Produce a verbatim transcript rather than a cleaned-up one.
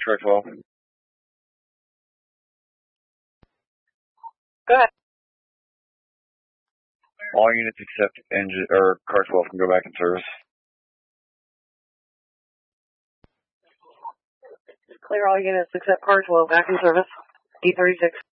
Car twelve. Go ahead. All units except engine or Car twelve can go back in service. Clear all units except Car twelve back in service. D thirty-six.